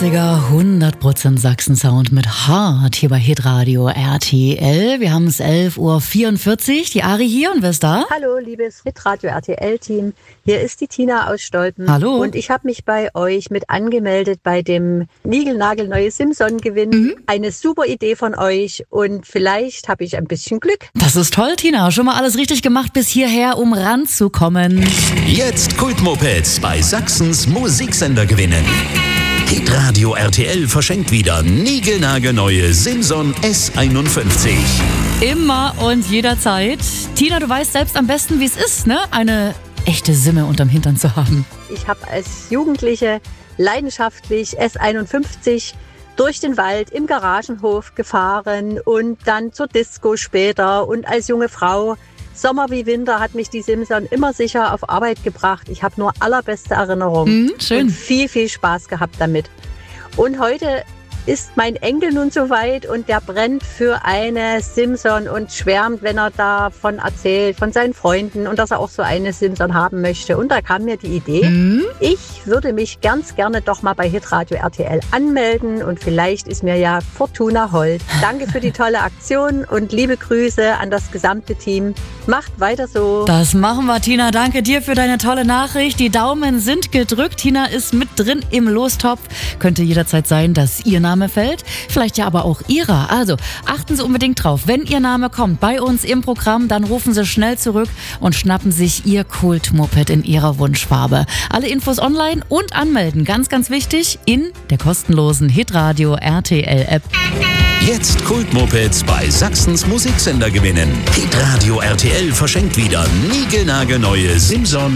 80er, 100% Sachsen-Sound mit Hart hier bei Hitradio RTL. Wir haben es 11.44 Uhr. Die Ari hier und wer ist da? Hallo, liebes Hitradio RTL-Team. Hier ist die Tina aus Stolpen. Hallo. Und ich habe mich bei euch mit angemeldet bei dem niegelnagelneue Simson-Gewinn. Eine super Idee von euch und vielleicht habe ich ein bisschen Glück. Das ist toll, Tina. Schon mal alles richtig gemacht bis hierher, um ranzukommen. Jetzt Kultmopeds bei Sachsens Musiksender gewinnen. Hitradio RTL verschenkt wieder niegelnagelneue Simson S51. Immer und jederzeit. Tina, du weißt selbst am besten, wie es ist, ne? Eine echte Simme unterm Hintern zu haben. Ich habe als Jugendliche leidenschaftlich S51 durch den Wald im Garagenhof gefahren und dann zur Disco später. Und als junge Frau, Sommer wie Winter, hat mich die Simson immer sicher auf Arbeit gebracht. Ich habe nur allerbeste Erinnerungen. Schön. Und viel, viel Spaß gehabt damit. Und heute ist mein Enkel nun soweit und der brennt für eine Simson und schwärmt, wenn er davon erzählt, von seinen Freunden und dass er auch so eine Simson haben möchte. Und da kam mir die Idee, ich würde mich ganz gerne doch mal bei Hitradio RTL anmelden und vielleicht ist mir ja Fortuna hold. Danke für die tolle Aktion und liebe Grüße an das gesamte Team. Macht weiter so. Das machen wir, Tina. Danke dir für deine tolle Nachricht. Die Daumen sind gedrückt. Tina ist mit drin im Lostopf. Könnte jederzeit sein, dass ihr Name fällt. Vielleicht ja aber auch ihrer. Also achten Sie unbedingt drauf. Wenn Ihr Name kommt bei uns im Programm, dann rufen Sie schnell zurück und schnappen sich Ihr Kult-Moped in Ihrer Wunschfarbe. Alle Infos online und anmelden. Ganz, ganz wichtig in der kostenlosen Hitradio RTL App. Jetzt Kultmopeds bei Sachsens Musiksender gewinnen. Hitradio RTL verschenkt wieder niegelnagelneue Simson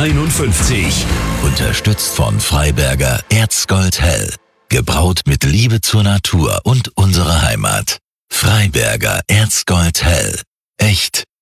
S51. Unterstützt von Freiberger Erzgold Hell. Gebraut mit Liebe zur Natur und unserer Heimat. Freiberger Erzgold Hell. Echt